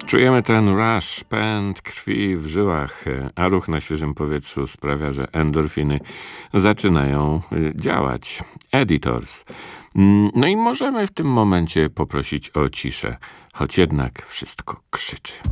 Czujemy ten rush, pęd krwi w żyłach, a ruch na świeżym powietrzu sprawia, że endorfiny zaczynają działać. Editors. No i możemy w tym momencie poprosić o ciszę, choć jednak wszystko krzyczy.